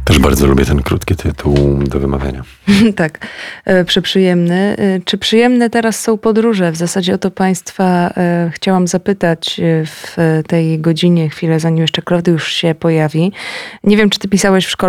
Też bardzo lubię ten krótki tytuł do wymawiania. Tak, przeprzyjemny. Czy przyjemne teraz są podróże? W zasadzie o to Państwa chciałam zapytać w tej godzinie, chwilę zanim jeszcze Klaudiusz się pojawi. Nie wiem, czy Ty pisałeś w szkole